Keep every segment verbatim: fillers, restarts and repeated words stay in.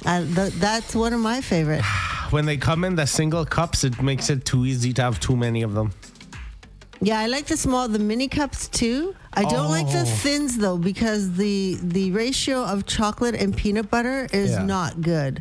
Uh, th- that's one of my favorites. When they come in the single cups, it makes it too easy to have too many of them. Yeah, I like the small, the mini cups too. I don't Oh. like the thins though because the the ratio of chocolate and peanut butter is Yeah. not good.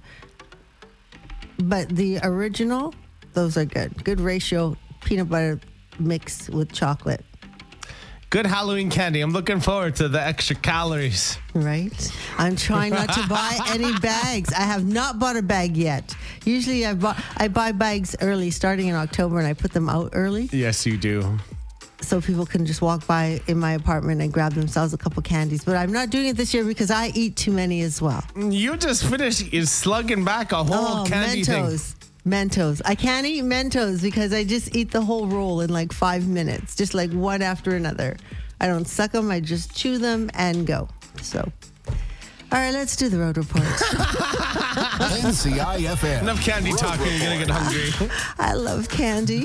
But the original, those are good. Good ratio peanut butter mix with chocolate. Good Halloween candy. I'm looking forward to the extra calories. Right? I'm trying not to buy any bags. I have not bought a bag yet. Usually I buy, I buy bags early, starting in October, and I put them out early Yes, you do. so people can just walk by in my apartment and grab themselves a couple candies. But I'm not doing it this year because I eat too many as well. You just finished is slugging back a whole Oh, candy Mentos. Mentos. I can't eat Mentos because I just eat the whole roll in like five minutes, just like one after another. I don't suck them. I just chew them and go. So, all right, let's do the road report. N C I F M. thing. Enough candy Road talking. You're going to get Report. hungry. I love candy.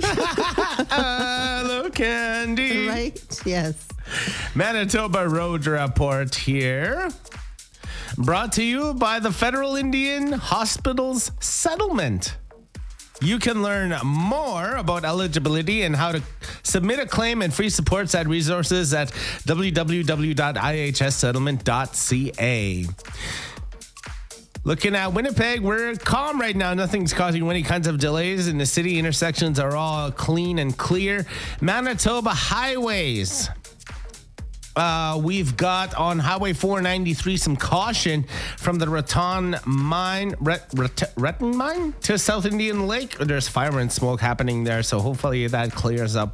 Hello, candy. Right? Yes. Manitoba Road Report here. Brought to you by the Federal Indian Hospitals Settlement. You can learn more about eligibility and how to submit a claim and free supports at resources at w w w dot i h s settlement dot c a. Looking at Winnipeg, we're calm right now. Nothing's causing any kinds of delays in the city. Intersections are all clean and clear. Manitoba highways. Uh, we've got on Highway four ninety-three some caution from the Raton mine, Ret, Ret, Retton mine to South Indian Lake. There's fire and smoke happening there, so hopefully that clears up.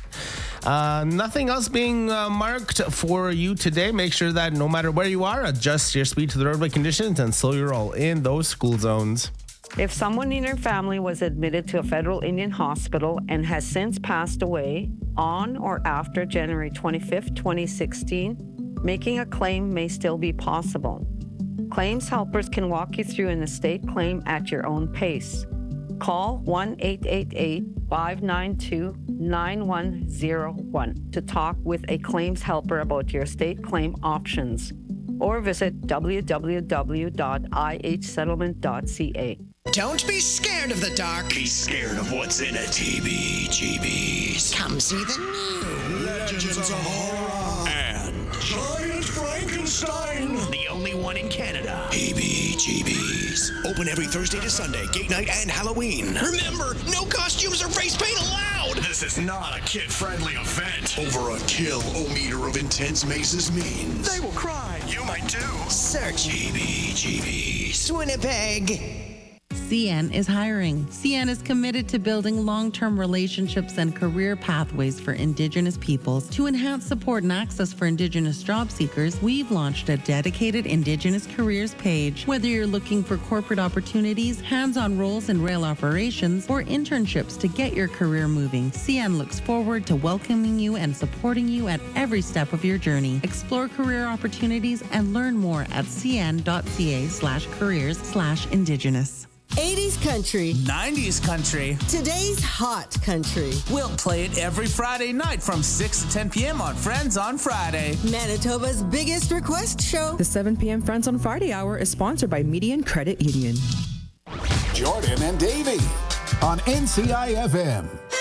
Uh, nothing else being uh, marked for you today. Make sure that no matter where you are, adjust your speed to the roadway conditions and slow your roll in those school zones. If someone in your family was admitted to a federal Indian hospital and has since passed away on or after January twenty-fifth, twenty sixteen, making a claim may still be possible. Claims helpers can walk you through an estate claim at your own pace. Call one eight eight eight, five nine two, nine one zero one to talk with a claims helper about your estate claim options, or visit w w w dot i h settlement dot c a. Don't be scared of the dark. Be scared of what's in a T B G B's. Come see the new Legends of Horror and Giant Frankenstein. The only one in Canada. T B G B's. Open every Thursday to Sunday, gate night and Halloween. Remember, no costumes or face paint allowed. This is not a kid-friendly event. Over a kill-o-meter of intense mazes means They will cry. you might too. Search T B G B's. Winnipeg. C N is hiring. C N is committed to building long-term relationships and career pathways for Indigenous peoples. To enhance support and access for Indigenous job seekers, we've launched a dedicated Indigenous careers page. Whether you're looking for corporate opportunities, hands-on roles in rail operations, or internships to get your career moving, C N looks forward to welcoming you and supporting you at every step of your journey. Explore career opportunities and learn more at cn.ca slash careers slash Indigenous. eighties country, nineties country. today's hot country. We'll play it every Friday night from six to ten p.m. on Friends on Friday. Manitoba's biggest request show. The seven p.m. Friends on Friday hour is sponsored by Median Credit Union. Jordan and Davey on N C I F M.